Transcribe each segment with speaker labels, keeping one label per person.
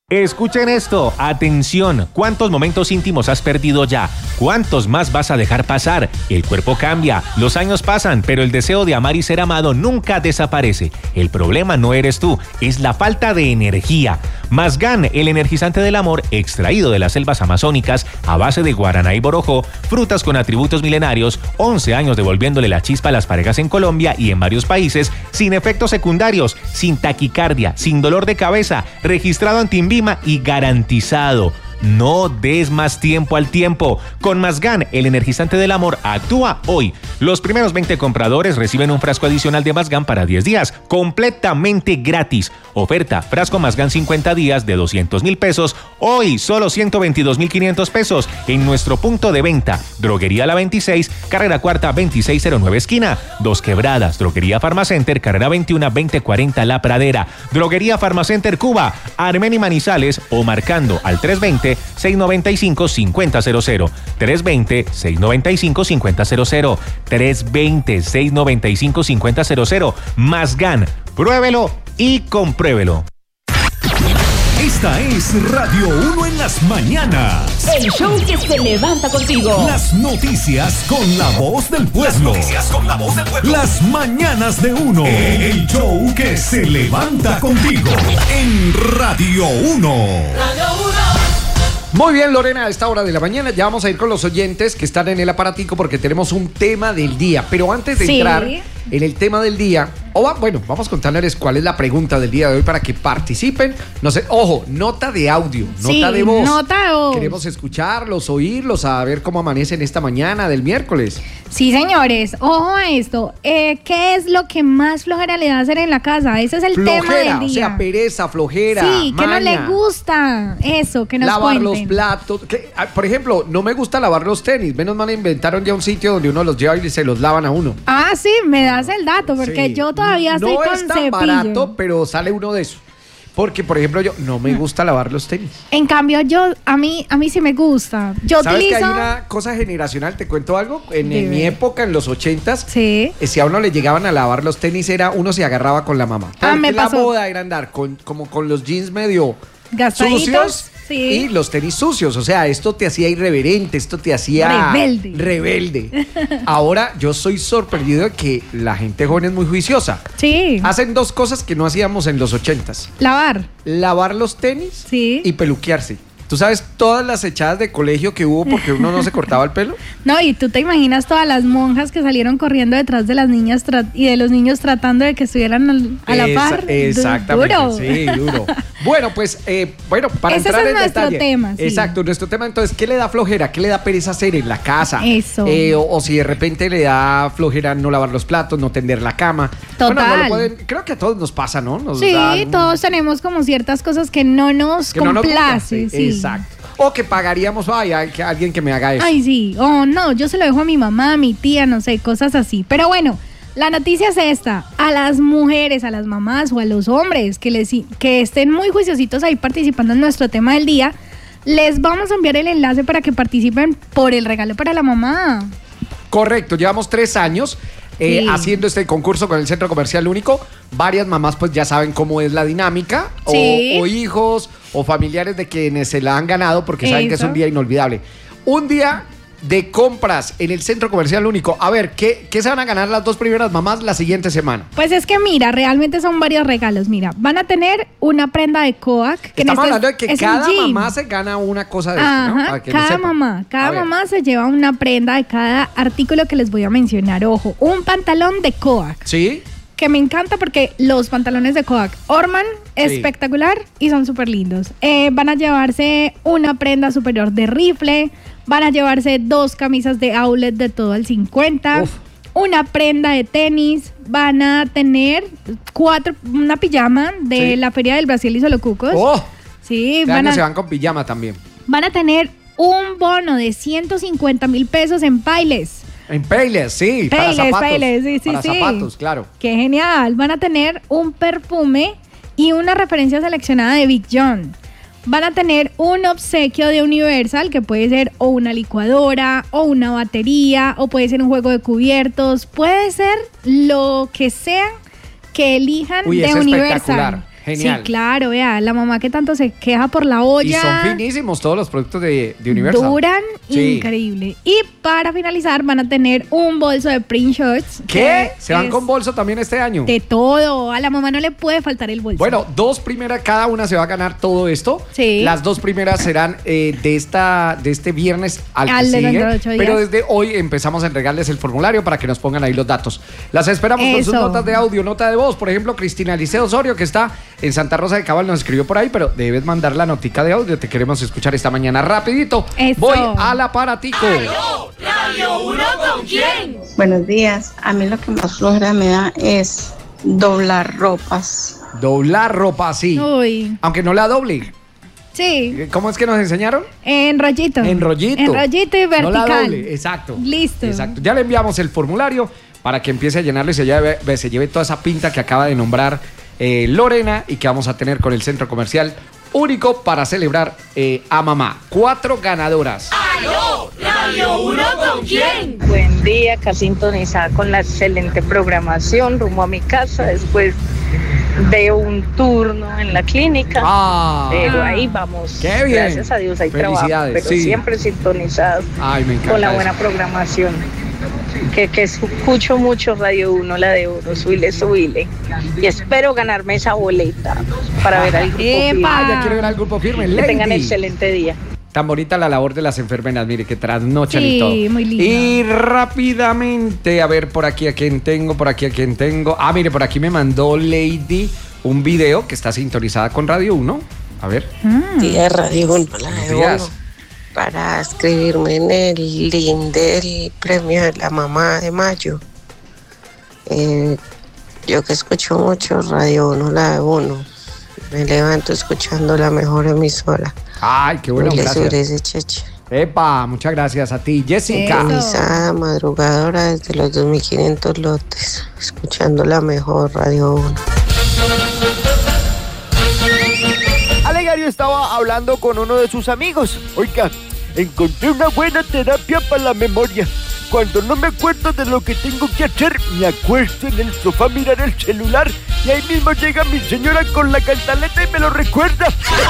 Speaker 1: Escuchen esto, atención, ¿cuántos momentos íntimos has perdido ya? ¿Cuántos más vas a dejar pasar? El cuerpo cambia, los años pasan, pero el deseo de amar y ser amado nunca desaparece. El problema no eres tú, es la falta de energía. Masgan, el energizante del amor, extraído de las selvas amazónicas a base de guaraná y borojó, frutas con atributos milenarios, 11 años devolviéndole la chispa a las parejas en Colombia y en varios países, sin efectos secundarios, sin taquicardia, sin dolor de cabeza, registrado ante INVIMA y garantizado. No des más tiempo al tiempo. Con Masgan, el energizante del amor, actúa hoy. Los primeros 20 compradores reciben un frasco adicional de Masgan para 10 días, completamente gratis. Oferta, frasco Masgan 50 días de 200,000 pesos, hoy solo 122,500 pesos en nuestro punto de venta. Droguería La 26, carrera cuarta 2609 esquina, Dos Quebradas. Droguería Farmacenter, carrera 21 2040 La Pradera. Droguería Farmacenter Cuba, Armeni Manizales o marcando al 320-695-5000. 320-695-5000. 320-695-5000. Masgan, pruébelo y compruébelo.
Speaker 2: Esta es Radio 1 en las mañanas.
Speaker 3: El show que se levanta contigo.
Speaker 2: Las noticias con la voz del pueblo. Las mañanas de 1. El show que se levanta contigo. En Radio 1.
Speaker 3: Radio 1.
Speaker 4: Muy bien, Lorena, a esta hora de la mañana ya vamos a ir con los oyentes que están en el aparatico porque tenemos un tema del día. Pero antes de entrar en el tema del día, vamos a contarles cuál es la pregunta del día de hoy para que participen. No sé, ojo, nota de audio, nota de voz.
Speaker 5: Nota de voz.
Speaker 4: Queremos escucharlos, oírlos, a ver cómo amanecen esta mañana del miércoles.
Speaker 5: Sí, señores, ojo a esto. ¿Qué es lo que más flojera le da hacer en la casa? Ese es el tema del día.
Speaker 4: O sea, pereza, flojera,
Speaker 5: sí,
Speaker 4: maña.
Speaker 5: que no le gusta eso, que nos
Speaker 4: lavar
Speaker 5: cuenten.
Speaker 4: Los platos. Por ejemplo, no me gusta lavar los tenis. Menos mal inventaron ya un sitio donde uno los lleva y se los lavan a uno.
Speaker 5: Ah, sí, me das el dato, porque yo todavía estoy con cepillo.
Speaker 4: No es tan barato, pero sale uno de esos. Porque, por ejemplo, yo no me gusta lavar los tenis.
Speaker 5: En cambio, a mí sí me gusta. Yo
Speaker 4: ¿Sabes
Speaker 5: utilizo...
Speaker 4: que hay una cosa generacional? Te cuento algo. En mi época, en los 80s,
Speaker 5: sí.
Speaker 4: Si a uno le llegaban a lavar los tenis, uno se agarraba con la mamá.
Speaker 5: Me pasó.
Speaker 4: La moda era andar como con los jeans medio
Speaker 5: gastaditos,
Speaker 4: sucios.
Speaker 5: sí.
Speaker 4: Y los tenis sucios, o sea, esto te hacía irreverente, esto te hacía rebelde. Ahora yo soy sorprendido de que la gente joven es muy juiciosa.
Speaker 5: Sí.
Speaker 4: Hacen dos cosas que no hacíamos en los 80s. Lavar los tenis y peluquearse. ¿Tú sabes todas las echadas de colegio que hubo porque uno no se cortaba el pelo?
Speaker 5: No, y tú te imaginas todas las monjas que salieron corriendo detrás de las niñas y de los niños tratando de que estuvieran a la par.
Speaker 4: Exactamente,
Speaker 5: duro.
Speaker 4: Sí, duro. Bueno, pues, para
Speaker 5: ese
Speaker 4: entrar
Speaker 5: es
Speaker 4: en
Speaker 5: nuestro
Speaker 4: detalle.
Speaker 5: Tema, sí.
Speaker 4: Exacto, nuestro tema. Entonces, ¿qué le da flojera? ¿Qué le da pereza hacer en la casa?
Speaker 5: Eso.
Speaker 4: O si de repente le da flojera no lavar los platos, no tender la cama.
Speaker 5: Total.
Speaker 4: Bueno, no lo pueden, creo que a todos nos pasa, ¿no?
Speaker 5: Todos tenemos como ciertas cosas que no nos complacen. Sí.
Speaker 4: Exacto. O que pagaríamos, que alguien que me haga eso.
Speaker 5: Ay, sí. No, yo se lo dejo a mi mamá, a mi tía, no sé, cosas así. Pero bueno, la noticia es esta. A las mujeres, a las mamás o a los hombres que estén muy juiciositos ahí participando en nuestro tema del día, les vamos a enviar el enlace para que participen por el regalo para la mamá.
Speaker 4: Correcto, llevamos 3 años haciendo este concurso con el Centro Comercial Único. Varias mamás pues ya saben cómo es la dinámica, o hijos o familiares de quienes se la han ganado porque saben que es un día inolvidable. Un día de compras en el Centro Comercial Único. A ver, ¿qué se van a ganar las 2 primeras mamás la siguiente semana?
Speaker 5: Pues es que mira, realmente son varios regalos. Mira, van a tener una prenda de Coac.
Speaker 4: Estamos hablando de que cada mamá se gana una cosa de esto, ¿no? Para que
Speaker 5: cada mamá se lleva una prenda de cada artículo que les voy a mencionar. Ojo, un pantalón de Coac.
Speaker 4: ¿Sí?
Speaker 5: Que me encanta porque los pantalones de Coac Orman, espectacular y son súper lindos. Van a llevarse una prenda superior de rifle, van a llevarse 2 camisas de outlet de todo el 50, una prenda de tenis, van a tener una pijama de la Feria del Brasil y Solocucos. Sí,
Speaker 4: se van con pijama también.
Speaker 5: Van a tener un bono de 150,000 pesos en Pailes.
Speaker 4: En Payless, sí, para zapatos, claro.
Speaker 5: Qué genial. Van a tener un perfume y una referencia seleccionada de Big John. Van a tener un obsequio de Universal, que puede ser o una licuadora, o una batería, o puede ser un juego de cubiertos. Puede ser lo que sea que elijan de Universal.
Speaker 4: Genial.
Speaker 5: Sí, claro, vea, la mamá que tanto se queja por la olla.
Speaker 4: Y son finísimos todos los productos de Universal.
Speaker 5: Duran
Speaker 4: Sí.
Speaker 5: increíble. Y para finalizar van a tener un bolso de print shirts.
Speaker 4: ¿Qué? ¿Se van
Speaker 5: es
Speaker 4: con bolso también este año?
Speaker 5: de todo. A la mamá no le puede faltar el bolso.
Speaker 4: Bueno, 2 primeras, cada una se va a ganar todo esto.
Speaker 5: Sí.
Speaker 4: Las 2 primeras serán de este viernes al que
Speaker 5: Al de
Speaker 4: sigue.
Speaker 5: dentro de 8 días.
Speaker 4: Pero desde hoy empezamos a entregarles el formulario para que nos pongan ahí los datos. Las esperamos con sus
Speaker 5: Eso.
Speaker 4: notas de audio, nota de voz. Por ejemplo, Cristina Liceo Osorio, que está en Santa Rosa de Cabal, nos escribió por ahí, pero debes mandar la notica de audio. Te queremos escuchar esta mañana rapidito.
Speaker 5: Eso.
Speaker 4: Voy al aparatico.
Speaker 3: ¿Radio 1 con quién?
Speaker 6: Buenos días. A mí lo que más flojera me da es doblar ropas.
Speaker 4: Doblar ropa así.
Speaker 5: Uy,
Speaker 4: Aunque no la doble.
Speaker 5: sí,
Speaker 4: ¿Cómo es que nos enseñaron?
Speaker 5: en rollito.
Speaker 4: En rollito.
Speaker 5: En rollito y
Speaker 4: No la
Speaker 5: vertical.
Speaker 4: doble, exacto.
Speaker 5: Listo.
Speaker 4: Exacto. Ya le enviamos el formulario para que empiece a llenarlo y se lleve toda esa pinta que acaba de nombrar Lorena y que vamos a tener con el centro comercial único para celebrar a mamá. 4 ganadoras.
Speaker 3: ¿Aló? ¿Radio 1 con quién?
Speaker 7: Buen día, acá sintonizada con la excelente programación rumbo a mi casa después de un turno en la clínica. Pero ahí vamos.
Speaker 4: ¡Qué bien!
Speaker 7: Gracias a Dios hay trabajo,
Speaker 4: Felicidades,
Speaker 7: pero
Speaker 4: sí.
Speaker 7: siempre sintonizados
Speaker 4: Ay, me encanta
Speaker 7: con la
Speaker 4: eso.
Speaker 7: buena programación. Que escucho mucho Radio 1, la de 1, subile. Y espero ganarme esa boleta para ver al grupo
Speaker 5: ¡Epa!
Speaker 7: firme.
Speaker 4: Ah, ya quiero ver al grupo firme.
Speaker 7: Que tengan
Speaker 4: Lady.
Speaker 7: excelente día.
Speaker 4: Tan bonita la labor de las enfermeras, mire, que trasnochan y
Speaker 5: Sí,
Speaker 4: todo.
Speaker 5: muy lindo.
Speaker 4: Y rápidamente, a ver, por aquí a quién tengo. Ah, mire, por aquí me mandó Lady un video que está sintonizada con Radio 1. A ver.
Speaker 8: Día Radio 1, la
Speaker 4: Buenos
Speaker 8: de
Speaker 4: días.
Speaker 8: 1, para escribirme en el link del premio de la mamá de mayo. Yo que escucho mucho Radio 1, la de 1, me levanto escuchando la mejor emisora.
Speaker 4: Ay, qué bueno,
Speaker 8: Y le
Speaker 4: gracias.
Speaker 8: subiré ese cheche.
Speaker 4: Epa, muchas gracias a ti, Jessica.
Speaker 5: Eso.
Speaker 8: Sintonizada, madrugadora desde los 2500 lotes, escuchando la mejor Radio 1.
Speaker 9: Alegario estaba hablando con uno de sus amigos. Oiga, encontré una buena terapia para la memoria. Cuando no me acuerdo de lo que tengo que hacer, me acuesto en el sofá a mirar el celular y ahí mismo llega mi señora con la cantaleta y me lo recuerda.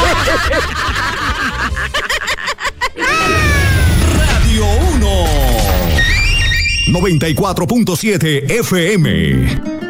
Speaker 2: Radio 1 94.7 FM